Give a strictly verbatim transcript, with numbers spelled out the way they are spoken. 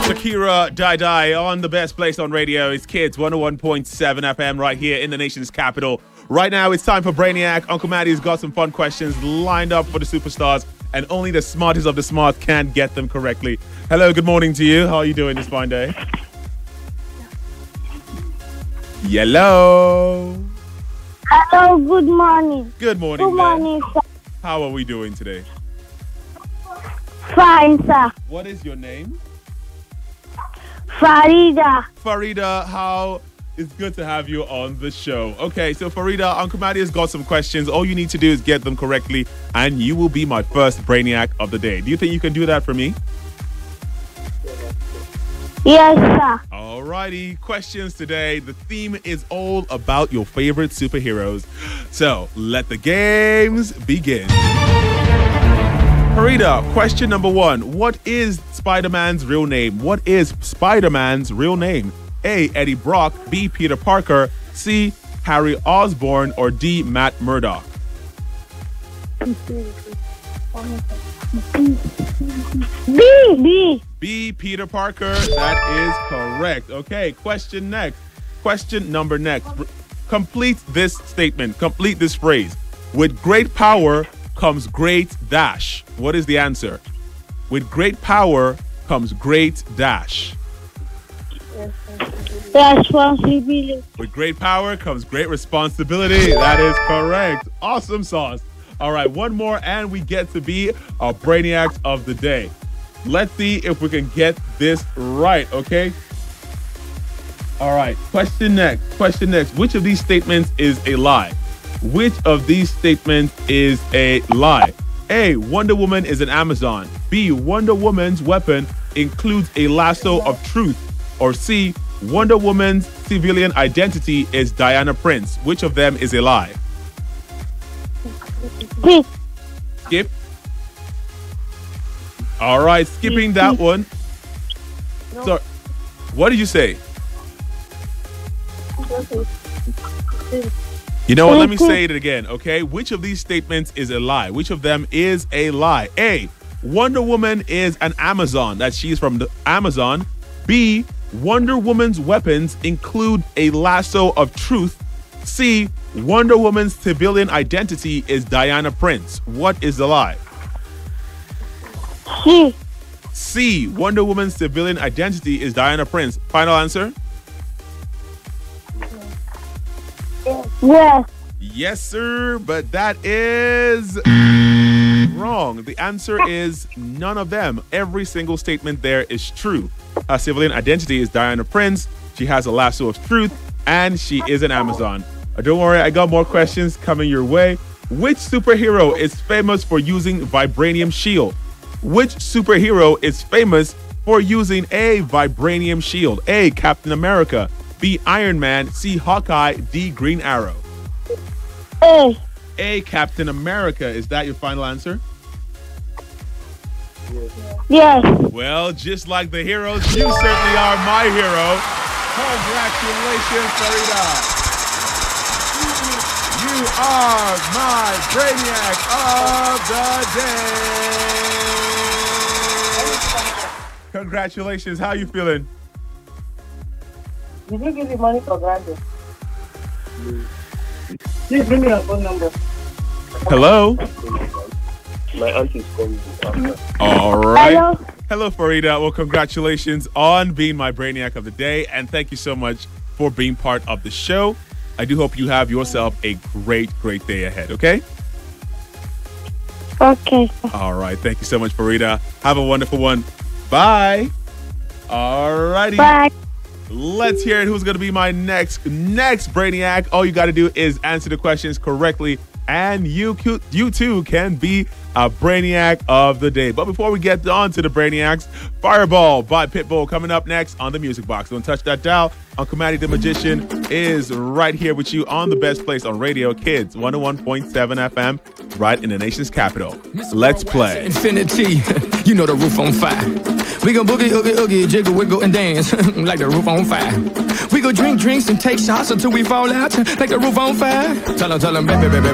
Shakira Die Die on the best place on radio is Kids one oh one point seven F M right here in the nation's capital. Right now it's time for Brainiac. Uncle Maddie's got some fun questions lined up for the superstars, and only the smartest of the smart can get them correctly. Hello, good morning to you. How are you doing this fine day? Hello. Hello, good morning. Good morning, Good morning, sir. How are we doing today? Fine, sir. What is your name? Farida. Farida, how it's good to have you on the show. Okay, so Farida, Uncle Maddie has got some questions. All you need to do is get them correctly, and you will be my first Brainiac of the day. Do you think you can do that for me? Yes, sir. Alrighty, questions today. The theme is all about your favorite superheroes. So, let the games begin. Farida, question number one. What is Spider-Man's real name? What is Spider-Man's real name? A. Eddie Brock. B. Peter Parker. C. Harry Osborn. Or D. Matt Murdock? B. B. B. Peter Parker. That is correct. Okay, question next. Question number next. R- complete this statement. Complete this phrase. With great power comes great dash. What is the answer? With great power comes great dash. Responsibility. With great power comes great responsibility. That is correct. Awesome sauce. All right, one more and we get to be our Brainiacs of the day. Let's see if we can get this right, okay? All right, question next. Question next. Which of these statements is a lie? Which of these statements is a lie? A. Wonder Woman is an Amazon. B. Wonder Woman's weapon includes a lasso of truth. Or C. Wonder Woman's civilian identity is Diana Prince. Which of them is a lie? B. Skip. All right, skipping that one. So, what did you say? You know what? Let me say it again, okay? Which of these statements is a lie? Which of them is a lie? A. Wonder Woman is an Amazon. That she's from the Amazon. B. Wonder Woman's weapons include a lasso of truth. C. Wonder Woman's civilian identity is Diana Prince. What is the lie? C. C. Wonder Woman's civilian identity is Diana Prince. Final answer? Yes. Yes, sir, but that is wrong. The answer is none of them. Every single statement there is true. Her civilian identity is Diana Prince. She has a lasso of truth, and she is an Amazon. Uh, don't worry, I got more questions coming your way. Which superhero is famous for using vibranium shield? Which superhero is famous for using a vibranium shield? A. Captain America. B. Iron Man. C. Hawkeye. D. Green Arrow. A. A. Captain America. Is that your final answer? Yes. Well, just like the heroes, you certainly are my hero. Congratulations, Farida. You are my Brainiac of the day. Congratulations. How you feeling? Did you give the money for granted? Please bring me your phone number. Hello? My auntie's calling me. All right. Hello. Hello, Farida. Well, congratulations on being my Brainiac of the day, and thank you so much for being part of the show. I do hope you have yourself a great, great day ahead, okay? Okay. All right. Thank you so much, Farida. Have a wonderful one. Bye. All righty. Bye. Let's hear it. Who's going to be my next, next Brainiac? All you got to do is answer the questions correctly, and you, you too can be a Brainiac of the day. But before we get on to the Brainiacs, Fireball by Pitbull coming up next on the Music Box. Don't touch that dial. Uncle Matty the Magician is right here with you on the best place on radio, Kids one oh one point seven F M, right in the nation's capital. Let's play. Infinity, you know the roof on fire. We go boogie, oogie, oogie, jiggle, wiggle, and dance like the roof on fire. We go drink drinks and take shots until we fall out like the roof on fire. Tell them, tell them, baby, baby.